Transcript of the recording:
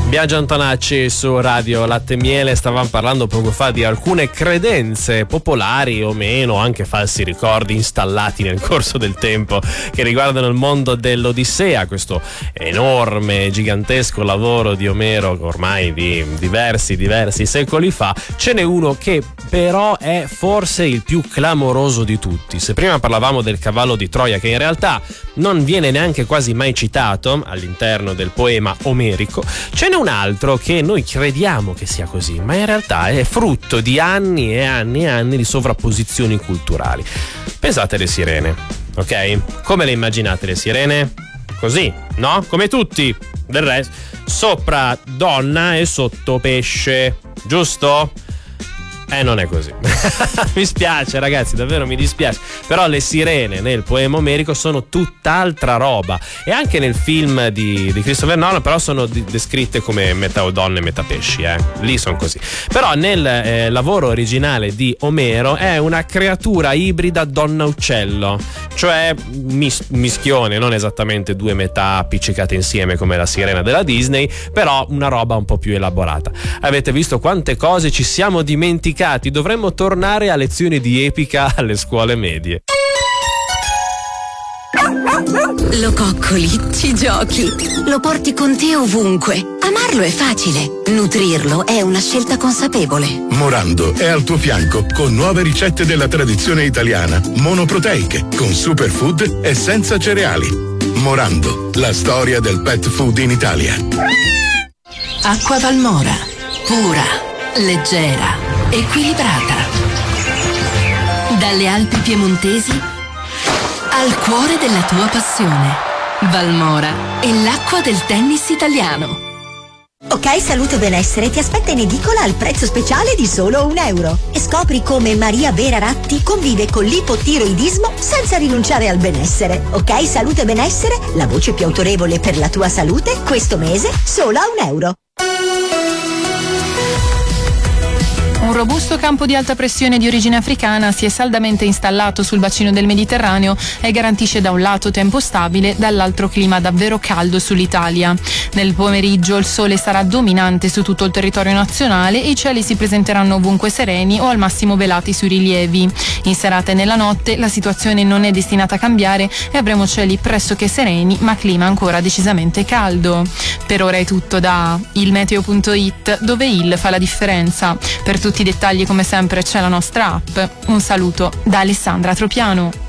Biagio Antonacci su Radio Latte e Miele. Stavamo parlando poco fa di alcune credenze popolari o meno, anche falsi ricordi installati nel corso del tempo, che riguardano il mondo dell'Odissea, questo enorme, gigantesco lavoro di Omero ormai di diversi secoli fa. Ce n'è uno che però è forse il più clamoroso di tutti. Se prima parlavamo del cavallo di Troia, che in realtà non viene neanche quasi mai citato all'interno del poema omerico, ce n'è un altro che noi crediamo che sia così, ma in realtà è frutto di anni e anni e anni di sovrapposizioni culturali. Pensate alle sirene, ok? Come le immaginate le sirene? Così, no? Come tutti, del resto. Sopra donna e sotto pesce, giusto? Non è così. Mi spiace, ragazzi, davvero mi dispiace. Però le sirene nel poema omerico sono tutt'altra roba. E anche nel film di Christopher Nolan, però sono descritte come metà donne e metà pesci, lì sono così. Però nel lavoro originale di Omero è una creatura ibrida donna-uccello, cioè mischione, non esattamente due metà appiccicate insieme come la sirena della Disney, però una roba un po' più elaborata. Avete visto quante cose ci siamo dimenticati? Dovremmo tornare a lezioni di epica alle scuole medie. Lo coccoli, ci giochi, lo porti con te ovunque. Amarlo è facile, nutrirlo è una scelta consapevole. Morando è al tuo fianco con nuove ricette della tradizione italiana, monoproteiche, con superfood e senza cereali. Morando, la storia del pet food in Italia. Acqua Valmora, pura, leggera, equilibrata. Dalle Alpi piemontesi al cuore della tua passione. Valmora è l'acqua del tennis italiano. Ok, Salute e Benessere ti aspetta in edicola al prezzo speciale di solo €1 e scopri come Maria Vera Ratti convive con l'ipotiroidismo senza rinunciare al benessere. Ok, Salute e Benessere, la voce più autorevole per la tua salute, questo mese solo a €1. Un robusto campo di alta pressione di origine africana si è saldamente installato sul bacino del Mediterraneo e garantisce da un lato tempo stabile, dall'altro clima davvero caldo sull'Italia. Nel pomeriggio il sole sarà dominante su tutto il territorio nazionale e i cieli si presenteranno ovunque sereni o al massimo velati sui rilievi. In serata e nella notte la situazione non è destinata a cambiare e avremo cieli pressoché sereni ma clima ancora decisamente caldo. Per ora è tutto da ilmeteo.it, dove il fa la differenza. Per tutti i dettagli come sempre c'è la nostra app. Un saluto da Alessandra Tropiano.